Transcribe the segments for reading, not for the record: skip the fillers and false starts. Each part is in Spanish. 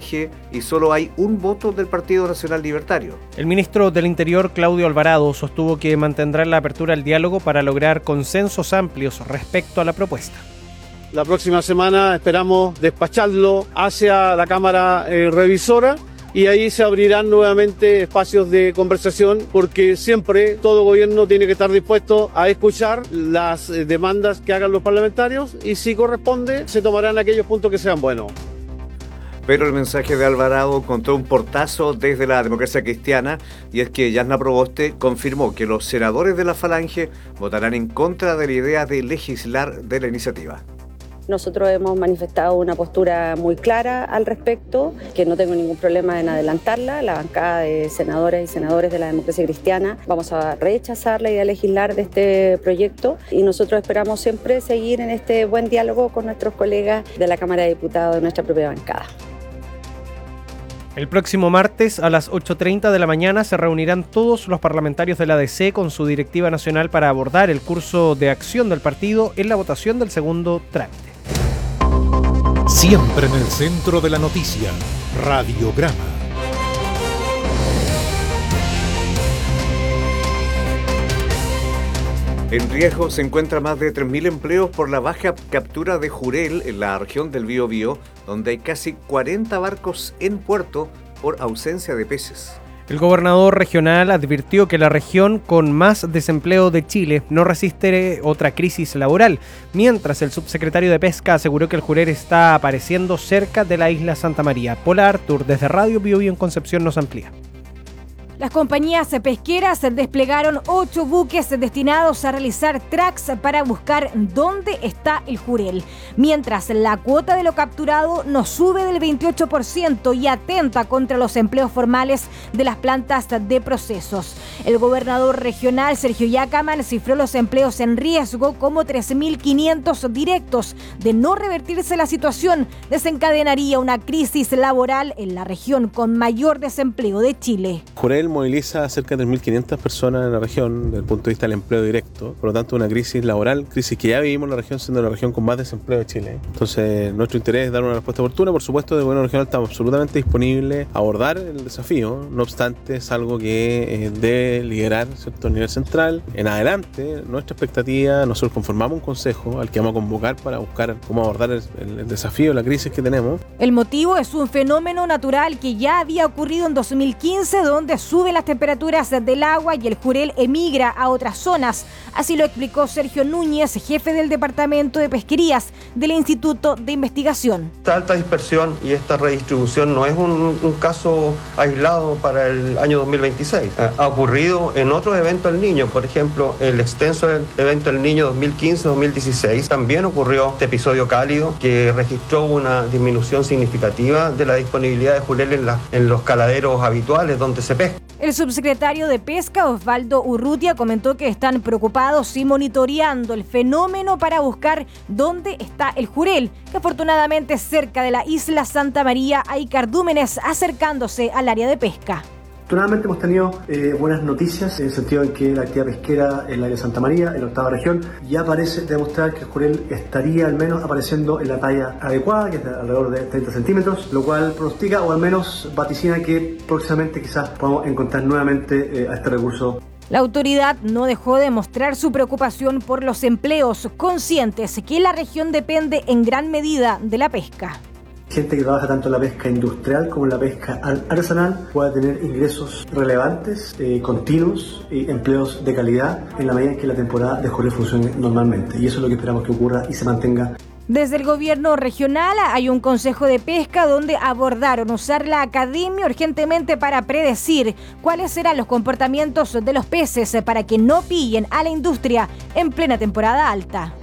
Falange y solo hay un voto del Partido Nacional Libertario. El ministro del Interior, Claudio Alvarado, sostuvo que mantendrá la apertura al diálogo para lograr consensos amplios respecto a la propuesta. La próxima semana esperamos despacharlo hacia la Cámara Revisora y ahí se abrirán nuevamente espacios de conversación, porque siempre todo gobierno tiene que estar dispuesto a escuchar las demandas que hagan los parlamentarios y si corresponde se tomarán aquellos puntos que sean buenos. Pero el mensaje de Alvarado encontró un portazo desde la Democracia Cristiana, y es que Jasna Proboste confirmó que los senadores de la Falange votarán en contra de la idea de legislar de la iniciativa. Nosotros hemos manifestado una postura muy clara al respecto, que no tengo ningún problema en adelantarla. La bancada de senadoras y senadores de la Democracia Cristiana vamos a rechazar la idea de legislar de este proyecto y nosotros esperamos siempre seguir en este buen diálogo con nuestros colegas de la Cámara de Diputados de nuestra propia bancada. El próximo martes a las 8:30 de la mañana se reunirán todos los parlamentarios de la ADC con su directiva nacional para abordar el curso de acción del partido en la votación del segundo trámite. Siempre en el centro de la noticia, Radiograma. En riesgo se encuentran más de 3.000 empleos por la baja captura de jurel en la región del Biobío, donde hay casi 40 barcos en puerto por ausencia de peces. El gobernador regional advirtió que la región con más desempleo de Chile no resiste otra crisis laboral, mientras el subsecretario de Pesca aseguró que el jurel está apareciendo cerca de la isla Santa María. Pola Artur, desde Radio Biobío en Concepción, nos amplía. Las compañías pesqueras desplegaron 8 buques destinados a realizar tracks para buscar dónde está el jurel, mientras la cuota de lo capturado no sube del 28% y atenta contra los empleos formales de las plantas de procesos. El gobernador regional, Sergio Yacaman, cifró los empleos en riesgo como 3.500 directos. De no revertirse la situación, desencadenaría una crisis laboral en la región con mayor desempleo de Chile. Jurel moviliza a cerca de 3.500 personas en la región desde el punto de vista del empleo directo. Por lo tanto, una crisis laboral, crisis que ya vivimos en la región, siendo la región con más desempleo de Chile. Entonces, nuestro interés es dar una respuesta oportuna. Por supuesto, de gobierno regional estamos absolutamente disponibles a abordar el desafío. No obstante, es algo que debe liderar, ¿cierto?, a nivel central. En adelante, nuestra expectativa, nosotros conformamos un consejo al que vamos a convocar para buscar cómo abordar el desafío, la crisis que tenemos. El motivo es un fenómeno natural que ya había ocurrido en 2015, donde suben las temperaturas del agua y el jurel emigra a otras zonas. Así lo explicó Sergio Núñez, jefe del Departamento de Pesquerías del Instituto de Investigación. Esta alta dispersión y esta redistribución no es un caso aislado para el año 2026. Ha ocurrido en otros eventos del Niño, por ejemplo, el extenso evento del Niño 2015-2016. También ocurrió este episodio cálido que registró una disminución significativa de la disponibilidad de jurel en los caladeros habituales donde se pesca. El subsecretario de Pesca, Osvaldo Urrutia, comentó que están preocupados y monitoreando el fenómeno para buscar dónde está el jurel, que afortunadamente cerca de la isla Santa María hay cardúmenes acercándose al área de pesca. Afortunadamente hemos tenido buenas noticias en el sentido en que la actividad pesquera en la área de Santa María, en la octava región, ya parece demostrar que el jurel estaría al menos apareciendo en la talla adecuada, que es de alrededor de 30 centímetros, lo cual pronostica o al menos vaticina que próximamente quizás podamos encontrar nuevamente a este recurso. La autoridad no dejó de mostrar su preocupación por los empleos, conscientes que la región depende en gran medida de la pesca. Gente que trabaja tanto en la pesca industrial como en la pesca artesanal pueda tener ingresos relevantes, continuos y empleos de calidad en la medida en que la temporada de jurel funcione normalmente. Y eso es lo que esperamos que ocurra y se mantenga. Desde el gobierno regional hay un consejo de pesca donde abordaron usar la academia urgentemente para predecir cuáles serán los comportamientos de los peces para que no pillen a la industria en plena temporada alta.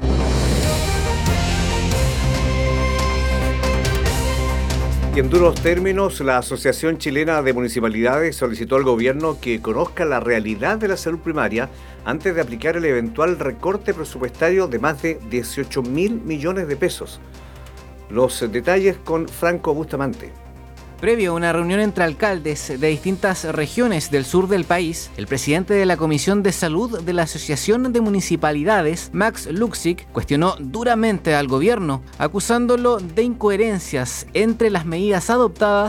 Y en duros términos, la Asociación Chilena de Municipalidades solicitó al gobierno que conozca la realidad de la salud primaria antes de aplicar el eventual recorte presupuestario de más de 18.000 millones de pesos. Los detalles con Franco Bustamante. Previo a una reunión entre alcaldes de distintas regiones del sur del país, el presidente de la Comisión de Salud de la Asociación de Municipalidades, Max Luxic, cuestionó duramente al gobierno, acusándolo de incoherencias entre las medidas adoptadas